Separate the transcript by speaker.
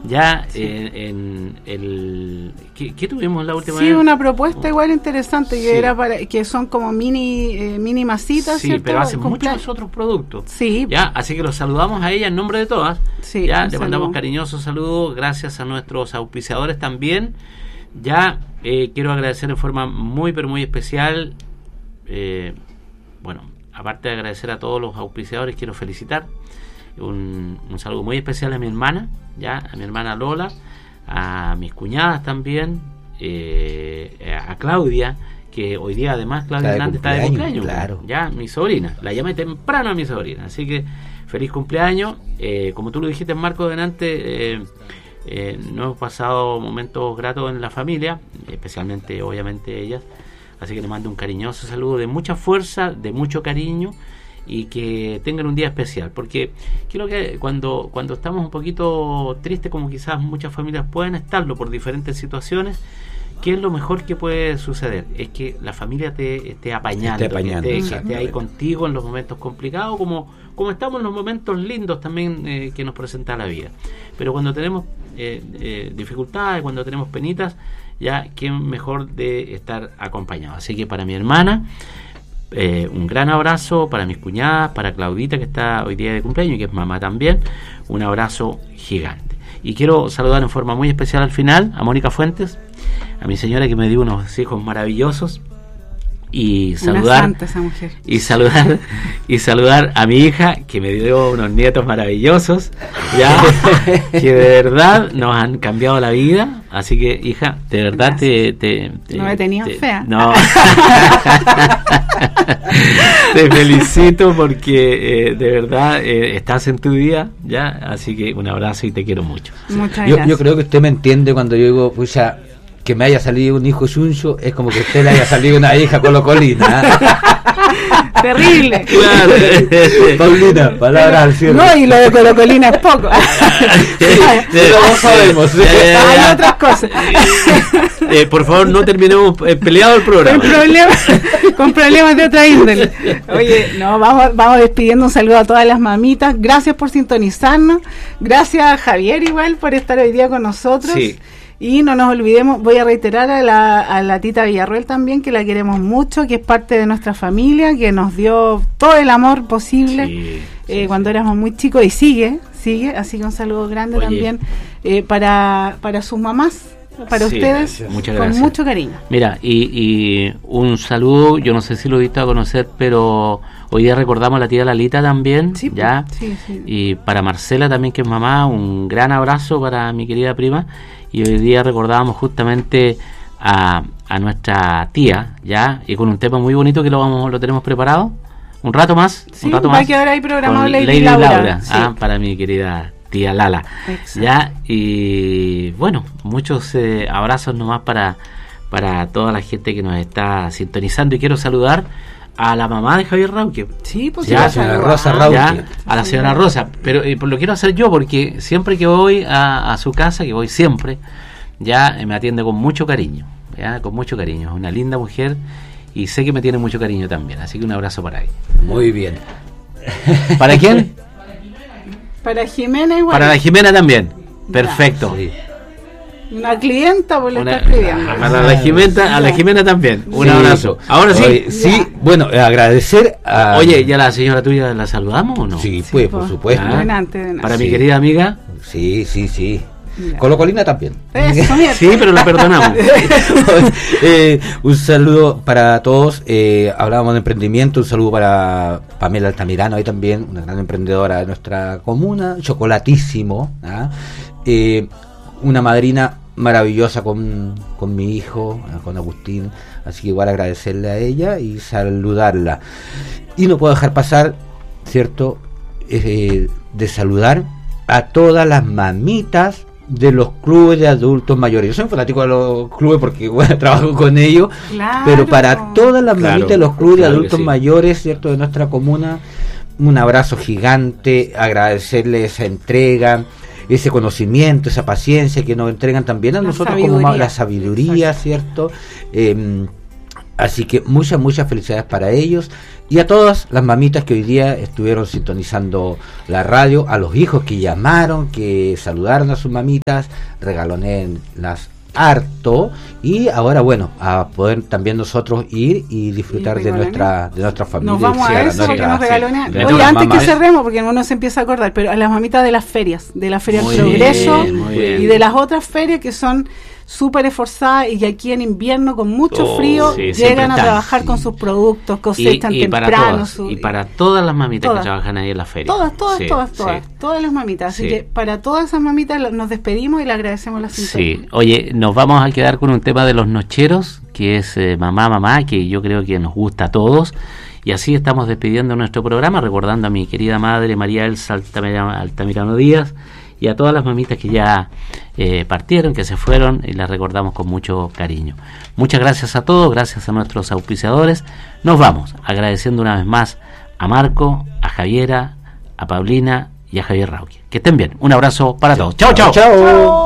Speaker 1: Ya en el ¿qué tuvimos la última vez?
Speaker 2: Sí, una propuesta igual interesante que
Speaker 1: Sí.
Speaker 2: era que son como mini masitas,
Speaker 1: sí,
Speaker 2: ¿cierto?
Speaker 1: pero hacen muchos otros productos.
Speaker 2: Sí.
Speaker 1: Ya, así que los saludamos a ella en nombre de todas.
Speaker 2: Sí,
Speaker 1: ya
Speaker 2: un
Speaker 1: le mandamos
Speaker 2: saludo.
Speaker 1: cariñosos saludos, gracias a nuestros auspiciadores también. Ya quiero agradecer de forma muy pero muy especial, bueno, aparte de agradecer a todos los auspiciadores, quiero felicitar un saludo muy especial a mi hermana, ya, a mi hermana Lola, a mis cuñadas también, a Claudia, que hoy día además Claudia Hernández está de cumpleaños,
Speaker 3: claro.
Speaker 1: ya, mi sobrina, la llamé temprano a mi sobrina, así que feliz cumpleaños. Como tú lo dijiste, Marco, delante, no hemos pasado momentos gratos en la familia, especialmente obviamente ellas, así que le mando un cariñoso saludo de mucha fuerza, de mucho cariño, y que tengan un día especial, porque creo que cuando estamos un poquito tristes, como quizás muchas familias pueden estarlo por diferentes situaciones, ¿qué es lo mejor que puede suceder? Es que la familia te esté apañando, que esté ahí contigo en los momentos complicados, como estamos en los momentos lindos también que nos presenta la vida. Pero cuando tenemos dificultades, cuando tenemos penitas, ya qué mejor de estar acompañado. Así que para mi hermana, un gran abrazo, para mis cuñadas, para Claudita, que está hoy día de cumpleaños y que es mamá también, un abrazo gigante. Y quiero saludar en forma muy especial al final a Mónica Fuentes, a mi señora que me dio unos hijos maravillosos, y saludar,
Speaker 2: una santa esa mujer.
Speaker 1: y saludar a mi hija que me dio unos nietos maravillosos, ya, que de verdad nos han cambiado la vida. Así que, hija, de verdad
Speaker 2: no me tenías fea.
Speaker 1: No. Te felicito porque de verdad estás en tu día, ya, así que un abrazo y te quiero mucho.
Speaker 2: Muchas gracias.
Speaker 3: Yo creo que usted me entiende cuando yo digo, pucha, que me haya salido un hijo chuncho, es como que a usted le haya salido una hija colocolina.
Speaker 2: Terrible.
Speaker 1: Claro.
Speaker 3: Paulina, palabras al cierre.
Speaker 2: No, y lo de colocolina es poco.
Speaker 3: Pero no sabemos.
Speaker 2: Hay otras cosas.
Speaker 1: Por favor, no terminemos peleado el programa.
Speaker 2: Con problemas de otra índole. Oye, no, vamos despidiendo. Un saludo a todas las mamitas. Gracias por sintonizarnos. Gracias a Javier igual por estar hoy día con nosotros.
Speaker 1: Sí.
Speaker 2: Y no nos olvidemos, voy a reiterar a la tita Villarroel también, que la queremos mucho, que es parte de nuestra familia, que nos dio todo el amor posible cuando éramos muy chicos y sigue, así que un saludo grande también para sus mamás, para ustedes,
Speaker 1: muchas
Speaker 2: con
Speaker 1: gracias.
Speaker 2: mucho cariño.
Speaker 1: Mira, y un saludo, yo no sé si lo viste a conocer, pero hoy día recordamos a la tía Lalita también,
Speaker 2: Sí,
Speaker 1: ya,
Speaker 2: sí.
Speaker 1: Y para Marcela también, que es mamá, un gran abrazo para mi querida prima. Y hoy día recordábamos justamente a nuestra tía, ya, y con un tema muy bonito que lo tenemos preparado. Un rato más.
Speaker 2: Sí, va a quedar ahí programado Lady Laura. Sí.
Speaker 1: Para mi querida tía Lala.
Speaker 2: Exacto.
Speaker 1: Ya, y bueno, muchos abrazos nomás para toda la gente que nos está sintonizando. Y quiero saludar a la mamá de Javier Rauque.
Speaker 2: Sí, pues
Speaker 1: ya,
Speaker 3: la señora Rosa Rauque.
Speaker 1: Ya, a la señora Rosa. Pero lo quiero hacer yo porque siempre que voy a su casa, que voy siempre, ya me atiende con mucho cariño. Ya, con mucho cariño. Es una linda mujer y sé que me tiene mucho cariño también. Así que un abrazo para ella.
Speaker 3: Muy bien.
Speaker 1: ¿Para quién?
Speaker 2: Para Jimena igual.
Speaker 1: Para la Jimena también. Perfecto.
Speaker 3: Sí.
Speaker 2: Una clienta, pues le está escribiendo.
Speaker 1: Para la Jimena también. Un abrazo. Ahora sí.
Speaker 3: Oye, sí, bueno, agradecer a...
Speaker 1: Oye, ¿ya la señora tuya la saludamos o no?
Speaker 3: Sí, pues, por supuesto.
Speaker 2: Adelante.
Speaker 1: Para mi querida amiga.
Speaker 3: Sí.
Speaker 2: Ya.
Speaker 3: Colocolina también.
Speaker 2: Eso, mierda.
Speaker 1: Sí, pero la perdonamos.
Speaker 3: Un saludo para todos. Hablábamos de emprendimiento. Un saludo para Pamela Altamirano, ahí también, una gran emprendedora de nuestra comuna. Chocolatísimo. Una madrina maravillosa con mi hijo, con Agustín. Así que igual agradecerle a ella y saludarla. Y no puedo dejar pasar, ¿cierto?, de saludar a todas las mamitas de los clubes de adultos mayores. Yo soy fanático de los clubes porque bueno, trabajo con ellos,
Speaker 2: Claro.
Speaker 3: pero para todas las mamitas de los clubes de adultos
Speaker 1: sí.
Speaker 3: mayores, ¿cierto?, de nuestra comuna, un abrazo gigante, agradecerles esa entrega, ese conocimiento, esa paciencia que nos entregan también a nosotros como la sabiduría, ¿cierto? Así que muchas felicidades para ellos y a todas las mamitas que hoy día estuvieron sintonizando la radio, a los hijos que llamaron, que saludaron a sus mamitas, regalonéenlas harto, y ahora bueno, a poder también nosotros ir y disfrutar de nuestra familia.
Speaker 2: Nos vamos a eso, que nos regalonean. Oye, antes que cerremos, porque uno se empieza a acordar, pero a las mamitas de las ferias, de la Feria del Progreso y de las otras ferias que son súper esforzadas y que aquí en invierno con mucho frío llegan a trabajar con sus productos, cosechan temprano.
Speaker 1: Y para todas las mamitas que trabajan ahí en la feria.
Speaker 2: Todas las mamitas. Así que para todas esas mamitas nos despedimos y le agradecemos la sintonía.
Speaker 1: Sí, oye, nos vamos a quedar con un tema de los nocheros, que es Mamá, que yo creo que nos gusta a todos. Y así estamos despidiendo nuestro programa, recordando a mi querida madre María Elsa Altamirano Díaz, y a todas las mamitas que ya partieron, que se fueron, y las recordamos con mucho cariño. Muchas gracias a todos, gracias a nuestros auspiciadores. Nos vamos agradeciendo una vez más a Marco, a Javiera, a Paulina y a Javier Rauque. Que estén bien. Un abrazo para todos. Chao.